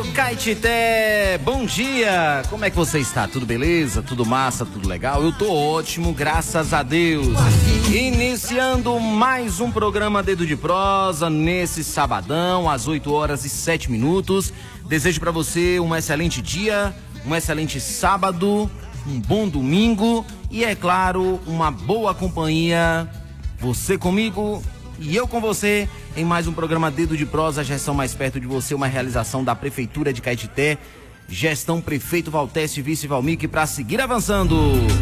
Caetité, bom dia! Como é que você está? Tudo beleza? Tudo massa? Tudo legal? Eu tô ótimo, graças a Deus. Iniciando mais um programa Dedo de Prosa nesse sabadão, às 8h07. Desejo para você um excelente dia, um excelente sábado, um bom domingo e, é claro, uma boa companhia. Você comigo e eu com você em mais um programa Dedo de Prosa, a gestão mais perto de você, uma realização da Prefeitura de Caetité, gestão Prefeito Valteste, Vice Valmir, para seguir avançando.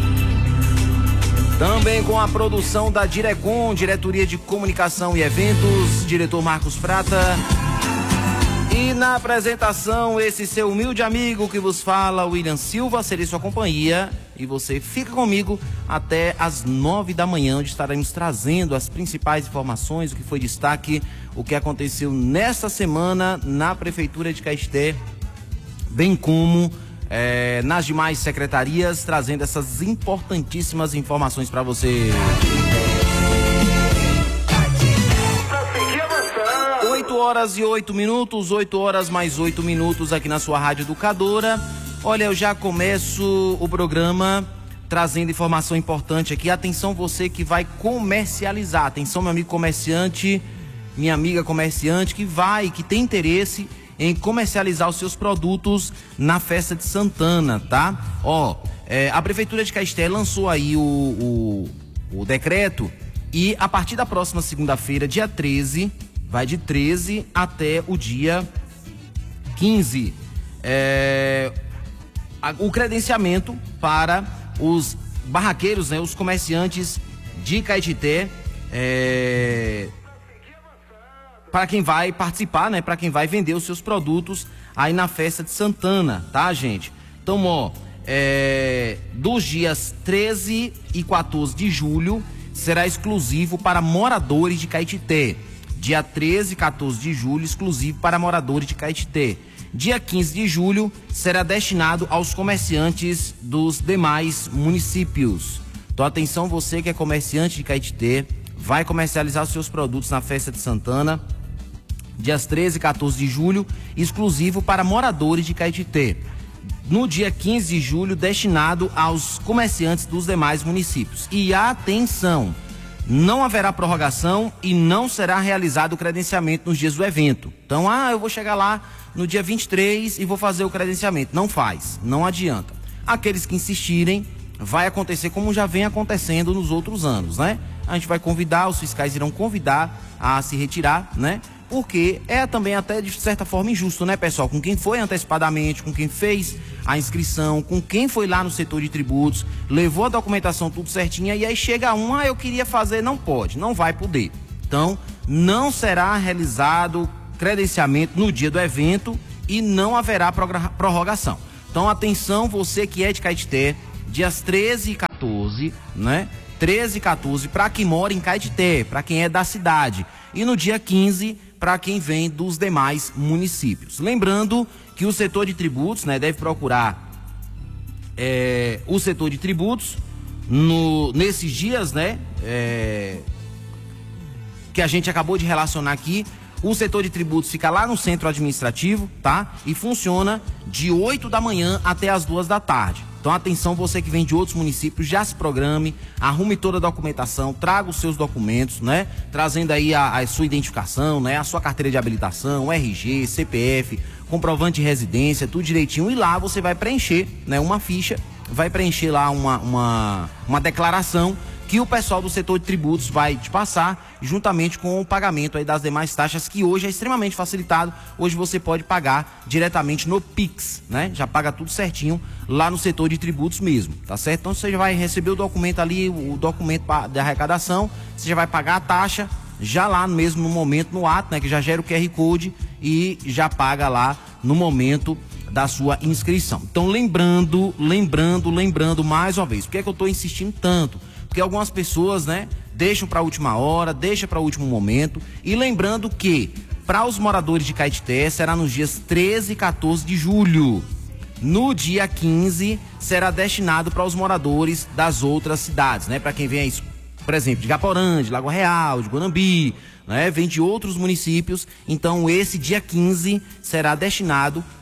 Também com a produção da Direcom, Diretoria de Comunicação e Eventos, diretor Marcos Prata. E na apresentação, esse seu humilde amigo que vos fala, William Silva, serei sua companhia. E você fica comigo até às 9 da manhã, onde estaremos trazendo as principais informações, o que foi destaque, o que aconteceu nesta semana na Prefeitura de Caetité, bem como nas demais secretarias, trazendo essas importantíssimas informações para você. 8h08, 8h mais 8 minutos aqui na sua Rádio Educadora. Olha, eu já começo o programa trazendo informação importante aqui. Atenção você que vai comercializar. Atenção meu amigo comerciante, minha amiga comerciante que tem interesse em comercializar os seus produtos na festa de Santana, tá? A Prefeitura de Caetité lançou aí o decreto e a partir da próxima segunda-feira, dia 13, vai de 13 até o dia 15. O credenciamento para os barraqueiros, né, os comerciantes de Caetité, para quem vai participar, né, para quem vai vender os seus produtos aí na festa de Santana, tá, gente? Então, dos dias 13 e 14 de julho será exclusivo para moradores de Caetité. Dia 13 e 14 de julho, exclusivo para moradores de Caetité. Dia 15 de julho será destinado aos comerciantes dos demais municípios. Então, atenção, você que é comerciante de Caetité, vai comercializar os seus produtos na festa de Santana, dias 13 e 14 de julho, exclusivo para moradores de Caetité. No dia 15 de julho, destinado aos comerciantes dos demais municípios. E atenção, não haverá prorrogação e não será realizado o credenciamento nos dias do evento. Então, eu vou chegar lá no dia 23 e vou fazer o credenciamento. Não faz, não adianta. Aqueles que insistirem, vai acontecer como já vem acontecendo nos outros anos, né? A gente vai convidar, os fiscais irão convidar a se retirar, né? Porque é também até de certa forma injusto, né, pessoal? Com quem foi antecipadamente, com quem fez a inscrição, com quem foi lá no setor de tributos, levou a documentação tudo certinha e aí chega eu queria fazer, não pode, não vai poder. Então, não será realizado credenciamento no dia do evento e não haverá prorrogação. Então, atenção, você que é de Caetité, dias 13 e 14, né? 13 e 14 para quem mora em Caetité, para quem é da cidade. E no dia 15 para quem vem dos demais municípios. Lembrando que o setor de tributos, né, deve procurar o setor de tributos nesses dias, né, que a gente acabou de relacionar aqui. O setor de tributos fica lá no centro administrativo, tá? E funciona de 8 da manhã até as 2 da tarde. Então, atenção, você que vem de outros municípios, já se programe, arrume toda a documentação, traga os seus documentos, né? Trazendo aí a sua identificação, né? A sua carteira de habilitação, RG, CPF, comprovante de residência, tudo direitinho. E lá você vai preencher, né? Uma ficha, vai preencher lá uma declaração que o pessoal do setor de tributos vai te passar, juntamente com o pagamento aí das demais taxas, que hoje é extremamente facilitado. Hoje você pode pagar diretamente no Pix, né? Já paga tudo certinho lá no setor de tributos mesmo, tá certo? Então você já vai receber o documento ali, o documento de arrecadação, você já vai pagar a taxa, já lá mesmo no momento, no ato, né? Que já gera o QR Code e já paga lá no momento da sua inscrição. Então lembrando mais uma vez, por que é que eu tô insistindo tanto? Porque algumas pessoas, né, deixam para a última hora, deixam para o último momento. E lembrando que, para os moradores de Caetité, será nos dias 13 e 14 de julho. No dia 15, será destinado para os moradores das outras cidades, né? Para quem vem aí, por exemplo, de Gaporã, de Lagoa Real, de Guanambi, né? Vem de outros municípios. Então, esse dia 15 será destinado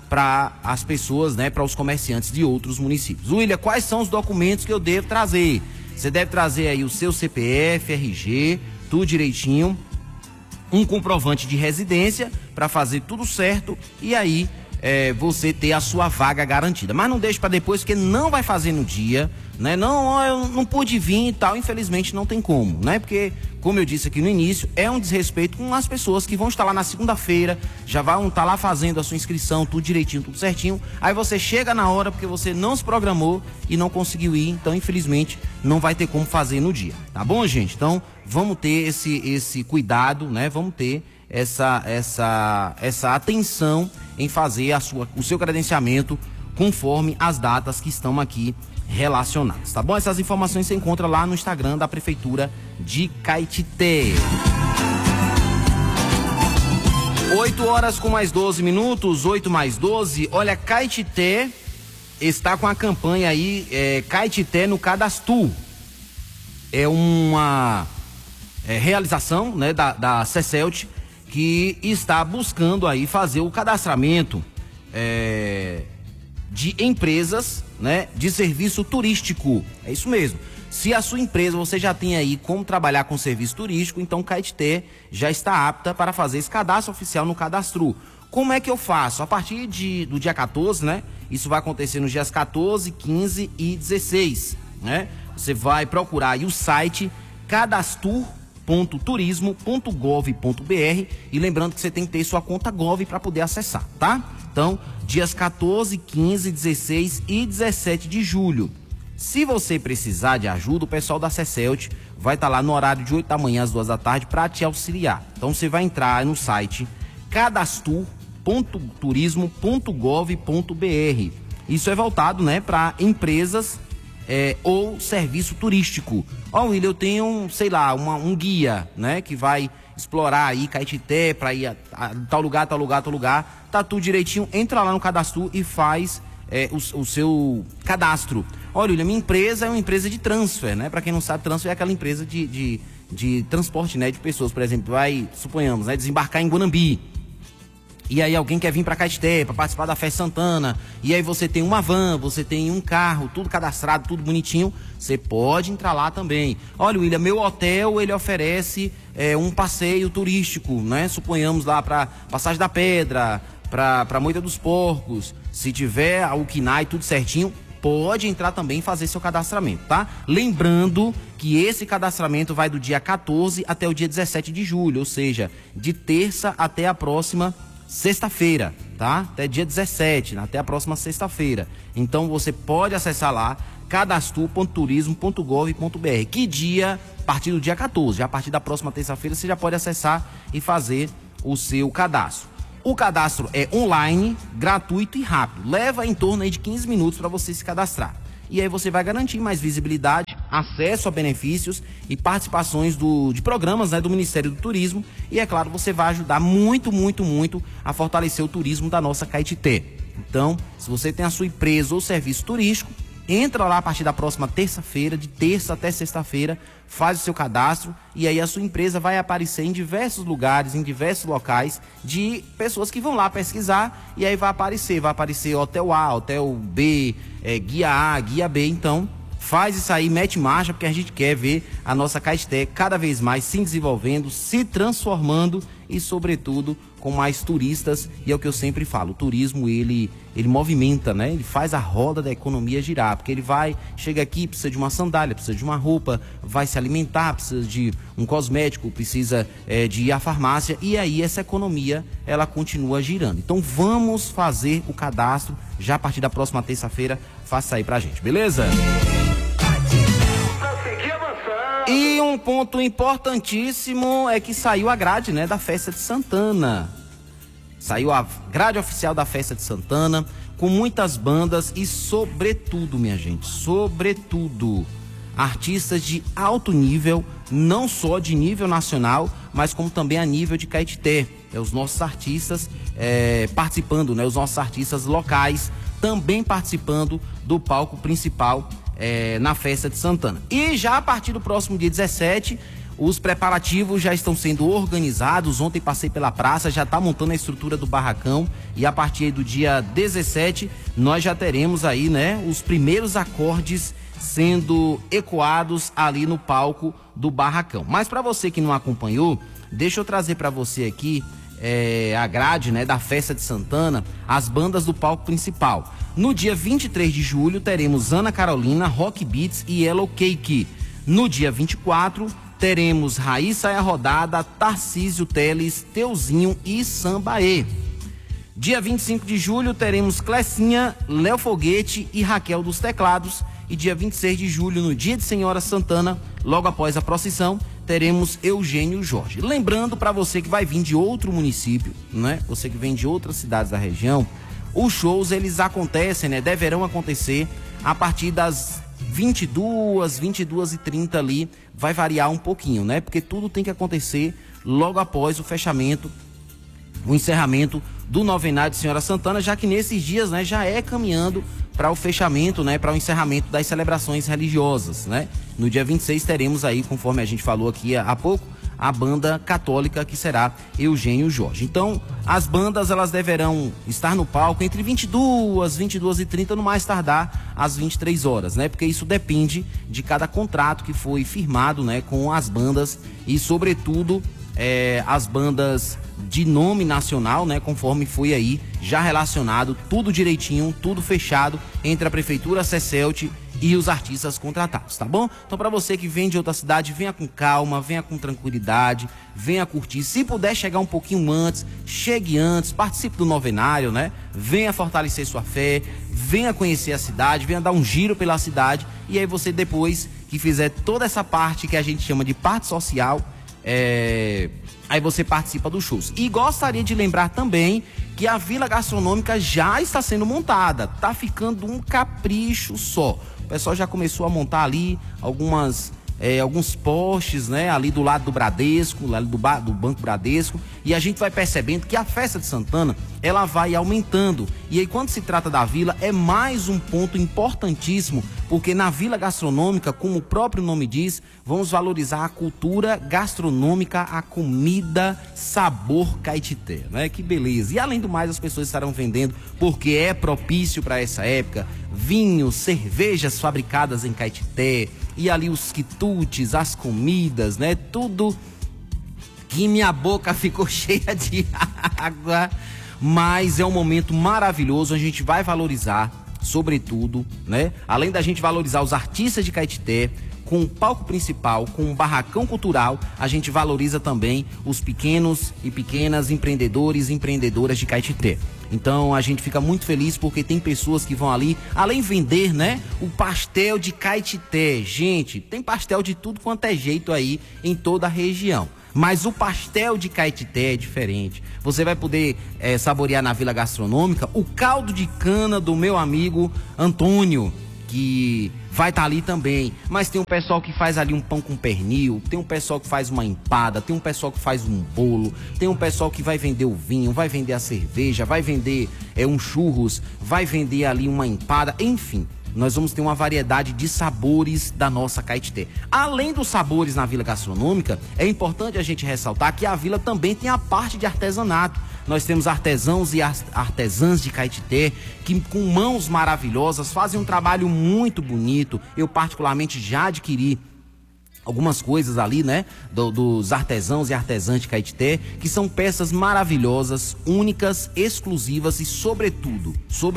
para as pessoas, né, para os comerciantes de outros municípios. William, quais são os documentos que eu devo trazer? Você deve trazer aí o seu CPF, RG, tudo direitinho, um comprovante de residência para fazer tudo certo e aí você ter a sua vaga garantida. Mas não deixe para depois, porque não vai fazer no dia, né? Não, eu não pude vir e tal, infelizmente não tem como, né? Porque, como eu disse aqui no início, é um desrespeito com as pessoas que vão estar lá na segunda-feira, já vão estar lá fazendo a sua inscrição, tudo direitinho, tudo certinho. Aí você chega na hora porque você não se programou e não conseguiu ir, então infelizmente não vai ter como fazer no dia, tá bom, gente? Então vamos ter esse cuidado, né? Vamos ter essa atenção em fazer o seu credenciamento conforme as datas que estão aqui relacionadas, tá bom? Essas informações você encontra lá no Instagram da Prefeitura de Caetité. 8 horas com mais 12 minutos, 8 mais 12. Olha, Caetité está com a campanha aí, Caetité no Cadastro. É uma realização, né, da CECELT, que está buscando aí fazer o cadastramento de empresas, né, de serviço turístico. É isso mesmo. Se a sua empresa, você já tem aí como trabalhar com serviço turístico, então Caetité já está apta para fazer esse cadastro oficial no Cadastro. Como é que eu faço? A partir do dia 14, né? Isso vai acontecer nos dias 14, 15 e 16, né? Você vai procurar aí o site cadastro.turismo.gov.br e lembrando que você tem que ter sua conta Gov para poder acessar, tá? Então, dias 14, 15, 16 e 17 de julho. Se você precisar de ajuda, o pessoal da CECELT vai estar lá no horário de 8 da manhã às 2 da tarde para te auxiliar. Então, você vai entrar no site cadastro.turismo.gov.br. Isso é voltado, né, para empresas ou serviço turístico. William, eu tenho, sei lá, um guia, né, que vai explorar aí Caetité para ir a tal lugar, tá tudo direitinho, entra lá no Cadastro e faz o seu cadastro. Olha, William, minha empresa é uma empresa de transfer, né? Para quem não sabe, transfer é aquela empresa de transporte, né, de pessoas. Por exemplo, suponhamos, né, desembarcar em Guanambi. E aí alguém quer vir para Caetité para participar da Festa Santana, e aí você tem uma van, você tem um carro, tudo cadastrado, tudo bonitinho, você pode entrar lá também. Olha, William, meu hotel, ele oferece um passeio turístico, né? Suponhamos lá para Passagem da Pedra, para Moita dos Porcos, se tiver a Uquinai, tudo certinho, pode entrar também e fazer seu cadastramento, tá? Lembrando que esse cadastramento vai do dia 14 até o dia 17 de julho, ou seja, de terça até a próxima sexta-feira, tá? Até dia 17, até a próxima sexta-feira. Então você pode acessar lá cadastro.turismo.gov.br. Que dia? A partir do dia 14, já a partir da próxima terça-feira você já pode acessar e fazer o seu cadastro. O cadastro é online, gratuito e rápido. Leva em torno aí de 15 minutos para você se cadastrar. E aí você vai garantir mais visibilidade, acesso a benefícios e participações de programas, né, do Ministério do Turismo. E é claro, você vai ajudar muito, muito, muito a fortalecer o turismo da nossa Caetité. Então, se você tem a sua empresa ou serviço turístico, entra lá a partir da próxima terça-feira, de terça até sexta-feira, faz o seu cadastro e aí a sua empresa vai aparecer em diversos lugares, em diversos locais de pessoas que vão lá pesquisar e aí vai aparecer hotel A, hotel B, guia A, guia B. Então faz isso aí, mete marcha, porque a gente quer ver a nossa Caetité cada vez mais se desenvolvendo, se transformando e sobretudo com mais turistas. E é o que eu sempre falo, o turismo ele movimenta, né? Ele faz a roda da economia girar, porque ele chega aqui, precisa de uma sandália, precisa de uma roupa, vai se alimentar, precisa de um cosmético, precisa de ir à farmácia, e aí essa economia ela continua girando. Então vamos fazer o cadastro já a partir da próxima terça-feira, faça aí pra gente, beleza? E um ponto importantíssimo é que saiu a grade, né, da Festa de Santana. Saiu a grade oficial da Festa de Santana, com muitas bandas e sobretudo, minha gente, sobretudo, artistas de alto nível, não só de nível nacional, mas como também a nível de Caetité. Os nossos artistas participando, né, os nossos artistas locais também participando do palco principal na Festa de Santana. E já a partir do próximo dia 17, Os preparativos já estão sendo organizados. Ontem passei pela praça, já está montando a estrutura do barracão e a partir do dia 17 nós já teremos aí, né, os primeiros acordes sendo ecoados ali no palco do barracão. Mas para você que não acompanhou, deixa eu trazer para você aqui a grade, né, da Festa de Santana, as bandas do palco principal. No dia 23 de julho teremos Ana Carolina, Rock Beats e Yellow Cake. No dia 24 teremos Raíssa e a Rodada, Tarcísio Teles, Teuzinho e Sambaê. Dia 25 de julho teremos Clecinha, Léo Foguete e Raquel dos Teclados. E dia 26 de julho, no dia de Senhora Santana, logo após a procissão, teremos Eugênio Jorge. Lembrando para você que vai vir de outro município, né? Você que vem de outras cidades da região, os shows eles acontecem, né? Deverão acontecer a partir das 22h30 ali, vai variar um pouquinho, né? Porque tudo tem que acontecer logo após o fechamento, o encerramento do novenário de Senhora Santana, já que nesses dias, né, já é caminhando para o fechamento, né, para o encerramento das celebrações religiosas, né? No dia 26 teremos aí, conforme a gente falou aqui há pouco, a banda católica que será Eugênio Jorge. Então, as bandas elas deverão estar no palco entre 22h30, no mais tardar às 23 horas, né? Porque isso depende de cada contrato que foi firmado, né, com as bandas e, sobretudo, as bandas de nome nacional, né, conforme foi aí já relacionado, tudo direitinho, tudo fechado entre a Prefeitura, a CECELT e os artistas contratados, tá bom? Então, para você que vem de outra cidade, venha com calma, venha com tranquilidade, venha curtir. Se puder chegar um pouquinho antes, chegue antes, participe do novenário, né? Venha fortalecer sua fé, venha conhecer a cidade, venha dar um giro pela cidade e aí você, depois que fizer toda essa parte que a gente chama de parte social, aí você participa dos shows. E gostaria de lembrar também que a Vila Gastronômica já está sendo montada, tá ficando um capricho só. O pessoal já começou a montar ali alguns postes, né, ali do lado do Bradesco, lá do Banco Bradesco, e a gente vai percebendo que a Festa de Santana, ela vai aumentando. E aí, quando se trata da vila, é mais um ponto importantíssimo, porque na Vila Gastronômica, como o próprio nome diz, vamos valorizar a cultura gastronômica, a comida, sabor Caetité, né? Que beleza. E além do mais, as pessoas estarão vendendo, porque é propício para essa época, vinhos, cervejas fabricadas em Caetité, e ali os quitutes, as comidas, né? Tudo que minha boca ficou cheia de água. Mas é um momento maravilhoso, a gente vai valorizar, sobretudo, né? Além da gente valorizar os artistas de Caetité, com o palco principal, com o barracão cultural, a gente valoriza também os pequenos e pequenas empreendedores e empreendedoras de Caetité. Então a gente fica muito feliz porque tem pessoas que vão ali, além de vender, né, o pastel de Caetité. Gente, tem pastel de tudo quanto é jeito aí em toda a região. Mas o pastel de Caetité é diferente. Você vai poder saborear na Vila Gastronômica o caldo de cana do meu amigo Antônio, que vai estar ali também. Mas tem um pessoal que faz ali um pão com pernil, tem um pessoal que faz uma empada, tem um pessoal que faz um bolo, tem um pessoal que vai vender o vinho, vai vender a cerveja, vai vender um churros, vai vender ali uma empada, enfim. Nós vamos ter uma variedade de sabores da nossa Caetité. Além dos sabores na Vila Gastronômica, é importante a gente ressaltar que a vila também tem a parte de artesanato. Nós temos artesãos e artesãs de Caetité que, com mãos maravilhosas, fazem um trabalho muito bonito. Eu particularmente já adquiri algumas coisas ali, né, dos artesãos e artesãs de Caetité, que são peças maravilhosas, únicas, exclusivas e sobretudo,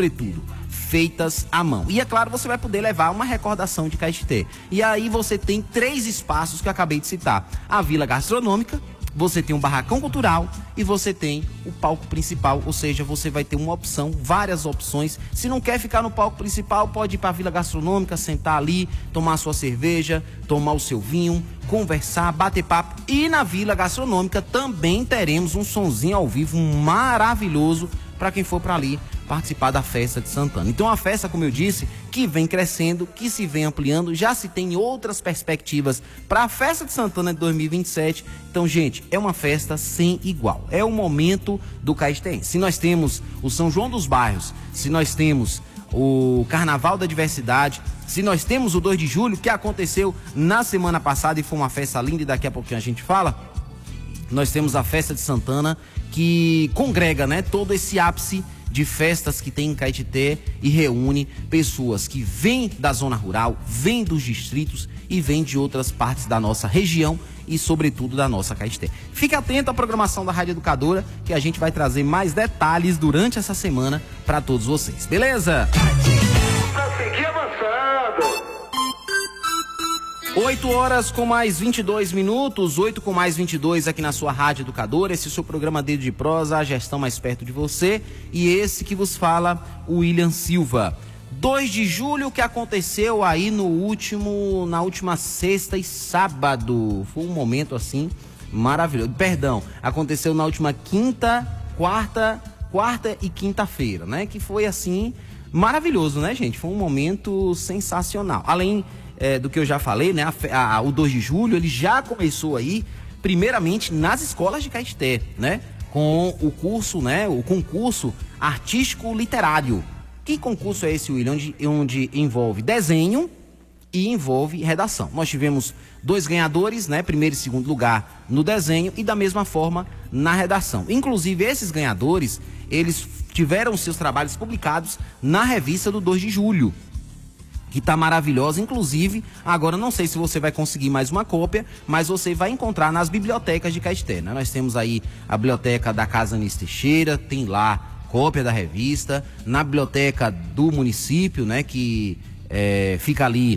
feitas à mão. E é claro, você vai poder levar uma recordação de Caetité. E aí você tem 3 espaços que eu acabei de citar: a Vila Gastronômica, você tem um barracão cultural e você tem o palco principal, ou seja, você vai ter uma opção, várias opções. Se não quer ficar no palco principal, pode ir para a Vila Gastronômica, sentar ali, tomar sua cerveja, tomar o seu vinho, conversar, bater papo. E na Vila Gastronômica também teremos um sonzinho ao vivo maravilhoso para quem for para ali participar da Festa de Santana. Então a festa, como eu disse, que vem crescendo, que se vem ampliando, já se tem outras perspectivas para a Festa de Santana de 2027. Então, gente, é uma festa sem igual. É o momento do caetense. Se nós temos o São João dos Bairros, se nós temos o Carnaval da Diversidade, se nós temos o 2 de julho, que aconteceu na semana passada e foi uma festa linda e daqui a pouquinho a gente fala, nós temos a Festa de Santana, que congrega, né, todo esse ápice de festas que tem em Caetité e reúne pessoas que vêm da zona rural, vêm dos distritos e vêm de outras partes da nossa região e, sobretudo, da nossa Caetité. Fique atento à programação da Rádio Educadora, que a gente vai trazer mais detalhes durante essa semana para todos vocês, beleza? Pra seguir avançando. 8 horas com mais 22 minutos, 8 com mais 22 aqui na sua Rádio Educadora. Esse é o seu programa Dedo de Prosa, a gestão mais perto de você. E esse que vos fala, o William Silva. 2 de julho, que aconteceu aí na última sexta e sábado. Foi um momento assim maravilhoso. Perdão, aconteceu na última quarta e quinta-feira, né? Que foi assim maravilhoso, né, gente? Foi um momento sensacional. Além do que eu já falei, né? O 2 de julho, ele já começou aí, primeiramente, nas escolas de Caetité, né? Com o curso, né? O concurso artístico literário. Que concurso é esse, William? Onde envolve desenho e envolve redação. Nós tivemos 2 ganhadores, né? Primeiro e segundo lugar no desenho e da mesma forma na redação. Inclusive, esses ganhadores, eles tiveram seus trabalhos publicados na revista do 2 de julho. Que tá maravilhosa, inclusive, agora não sei se você vai conseguir mais uma cópia, mas você vai encontrar nas bibliotecas de Caetité, né? Nós temos aí a biblioteca da Casa Anísio Teixeira, tem lá cópia da revista, na biblioteca do município, né, que fica ali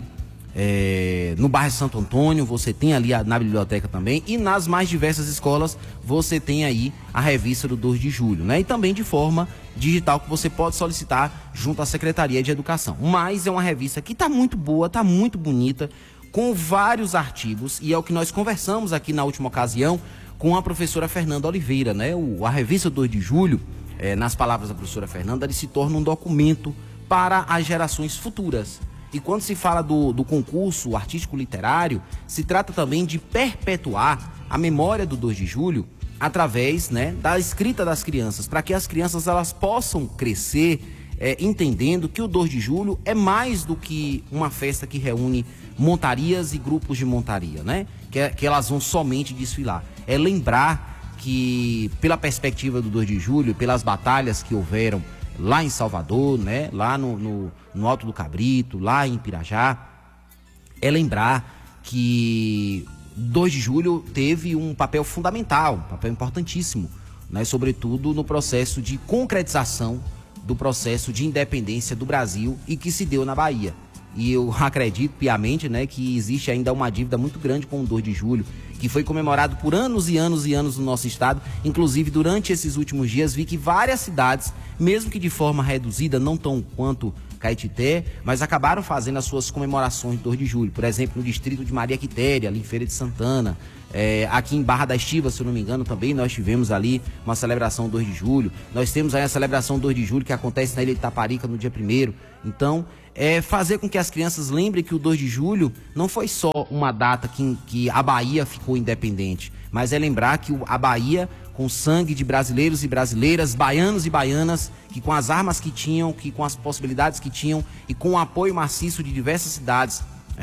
no bairro Santo Antônio, você tem ali na biblioteca também, e nas mais diversas escolas você tem aí a revista do 2 de julho, né? E também de forma digital que você pode solicitar junto à Secretaria de Educação. Mas é uma revista que está muito boa, está muito bonita, com vários artigos, e é o que nós conversamos aqui na última ocasião com a professora Fernanda Oliveira, né? A revista 2 de julho, nas palavras da professora Fernanda, ele se torna um documento para as gerações futuras. E quando se fala do concurso artístico literário, se trata também de perpetuar a memória do 2 de julho através, né, da escrita das crianças, para que as crianças elas possam crescer entendendo que o 2 de julho é mais do que uma festa que reúne montarias e grupos de montaria, né? Que elas vão somente desfilar. É lembrar que, pela perspectiva do 2 de julho, pelas batalhas que houveram lá em Salvador, né? Lá no Alto do Cabrito, lá em Pirajá, é lembrar que 2 de julho teve um papel fundamental, um papel importantíssimo, né? Sobretudo no processo de concretização do processo de independência do Brasil e que se deu na Bahia. E eu acredito piamente, né, que existe ainda uma dívida muito grande com o 2 de julho, que foi comemorado por anos e anos e anos no nosso estado. Inclusive, durante esses últimos dias, vi que várias cidades, mesmo que de forma reduzida, não tão quanto Caetité, mas acabaram fazendo as suas comemorações do 2 de julho. Por exemplo, no distrito de Maria Quitéria, ali em Feira de Santana. Aqui em Barra da Estiva, se eu não me engano, também nós tivemos ali uma celebração 2 de julho. Nós temos aí a celebração 2 de julho que acontece na Ilha de Itaparica no dia 1º. Então, fazer com que as crianças lembrem que o 2 de julho não foi só uma data que a Bahia ficou independente, mas é lembrar que a Bahia, com sangue de brasileiros e brasileiras, baianos e baianas, que com as armas que tinham, que com as possibilidades que tinham e com o apoio maciço de diversas cidades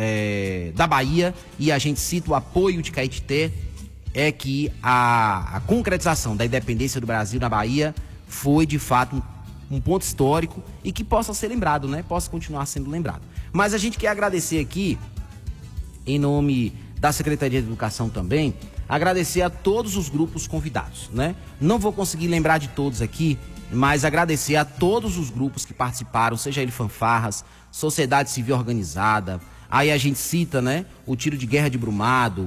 da Bahia, e a gente cita o apoio de Caetité, é que a concretização da independência do Brasil na Bahia foi de fato um ponto histórico e que possa ser lembrado, né? Possa continuar sendo lembrado. Mas a gente quer agradecer aqui, em nome da Secretaria de Educação também, agradecer a todos os grupos convidados, né? Não vou conseguir lembrar de todos aqui, mas agradecer a todos os grupos que participaram, seja ele fanfarras, sociedade civil organizada, aí a gente cita, né, o Tiro de Guerra de Brumado,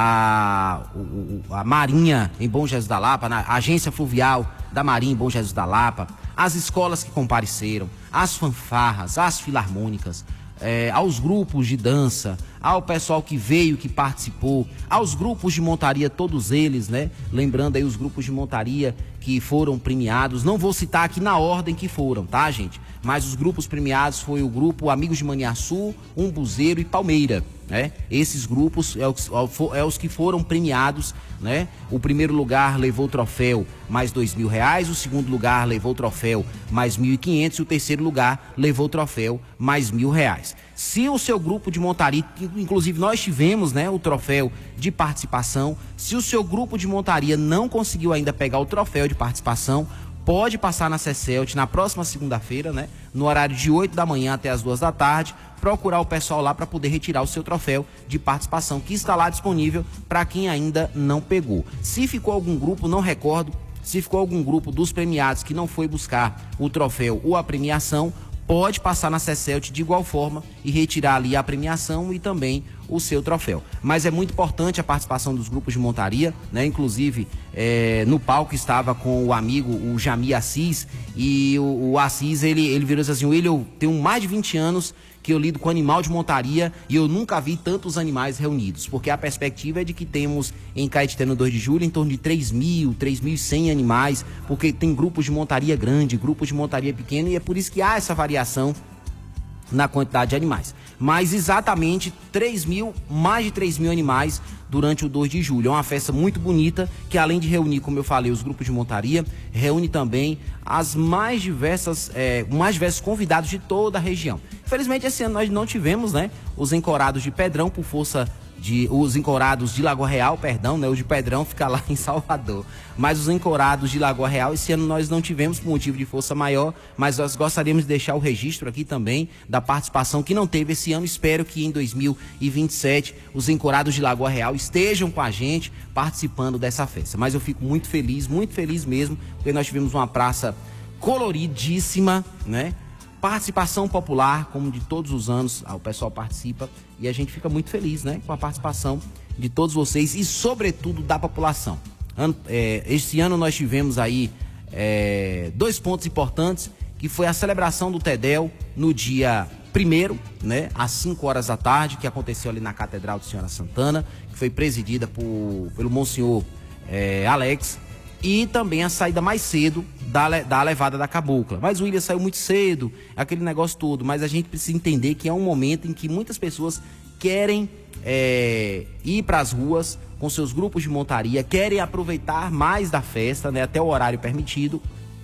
a Marinha em Bom Jesus da Lapa, a Agência Fluvial da Marinha em Bom Jesus da Lapa, as escolas que compareceram, as fanfarras, as filarmônicas, aos grupos de dança, ao pessoal que veio, que participou, aos grupos de montaria, todos eles, né? Lembrando aí os grupos de montaria que foram premiados. Não vou citar aqui na ordem que foram, tá, gente? Mas os grupos premiados foi o grupo Amigos de Maniaçu, Umbuzeiro e Palmeira, né? Esses grupos é os que foram premiados, né? O primeiro lugar levou o troféu mais R$2.000, o segundo lugar levou o troféu mais R$1.500 e o terceiro lugar levou o troféu mais R$1.000. Se o seu grupo de montaria, inclusive nós tivemos, né, o troféu de participação, se o seu grupo de montaria não conseguiu ainda pegar o troféu de participação, pode passar na CECELT na próxima segunda-feira, né, no horário de 8 da manhã até as 2 da tarde, procurar o pessoal lá para poder retirar o seu troféu de participação, que está lá disponível para quem ainda não pegou. Se ficou algum grupo, não recordo, se ficou algum grupo dos premiados que não foi buscar o troféu ou a premiação, pode passar na CECELT de igual forma e retirar ali a premiação e também o seu troféu. Mas é muito importante a participação dos grupos de montaria, né? Inclusive, no palco estava com o amigo, o Jami Assis, e o Assis, ele virou assim: William, eu tenho mais de 20 anos que eu lido com animal de montaria e eu nunca vi tantos animais reunidos, porque a perspectiva é de que temos em Caetité, no 2 de julho, em torno de 3.000, 3.100 animais, porque tem grupos de montaria grande, grupos de montaria pequena, e é por isso que há essa variação na quantidade de animais. Mas exatamente 3.000, mais de 3.000 animais durante o 2 de julho. É uma festa muito bonita que, além de reunir, como eu falei, os grupos de montaria, reúne também as mais diversos convidados de toda a região. Infelizmente, esse ano nós não tivemos, né, os encorados de Pedrão por força os encorados de Lagoa Real, perdão, né? O de Pedrão fica lá em Salvador. Mas os encorados de Lagoa Real, esse ano nós não tivemos por motivo de força maior, mas nós gostaríamos de deixar o registro aqui também da participação que não teve esse ano. Espero que em 2027 os encorados de Lagoa Real estejam com a gente participando dessa festa. Mas eu fico muito feliz mesmo, porque nós tivemos uma praça coloridíssima, né? Participação popular, como de todos os anos o pessoal participa, e a gente fica muito feliz, né, com a participação de todos vocês e sobretudo da população. Este ano nós tivemos aí 2 pontos importantes, que foi a celebração do Tedel no dia 1º, né, às 5 horas da tarde, que aconteceu ali na Catedral de Senhora Santana, que foi presidida pelo Monsenhor Alex, e também a saída mais cedo da levada da cabocla. Mas o William saiu muito cedo, aquele negócio todo, mas a gente precisa entender que é um momento em que muitas pessoas querem ir para as ruas com seus grupos de montaria, querem aproveitar mais da festa, né, até o horário permitido.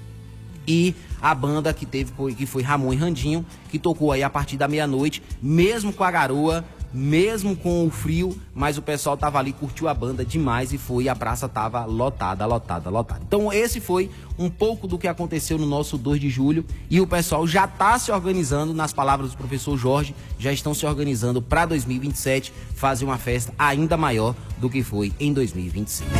E a banda que foi Ramon e Randinho, que tocou aí a partir da meia-noite, mesmo com a garoa, mesmo com o frio, mas o pessoal tava ali, curtiu a banda demais e a praça tava lotada. Então esse foi um pouco do que aconteceu no nosso 2 de julho e o pessoal já tá se organizando, nas palavras do professor Jorge, já estão se organizando para 2027 fazer uma festa ainda maior do que foi em 2026.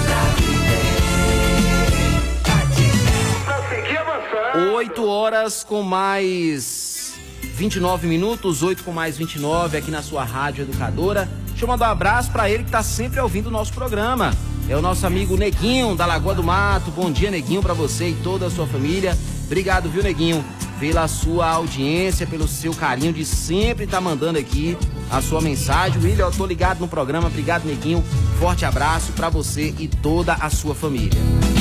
8 horas com mais 29 minutos, 8 com mais 29 aqui na sua Rádio Educadora. Deixa eu mandar um abraço para ele que tá sempre ouvindo o nosso programa. É o nosso amigo Neguinho, da Lagoa do Mato. Bom dia, Neguinho, para você e toda a sua família. Obrigado, viu, Neguinho, pela sua audiência, pelo seu carinho de sempre estar mandando aqui a sua mensagem. William, eu tô ligado no programa. Obrigado, Neguinho. Forte abraço para você e toda a sua família.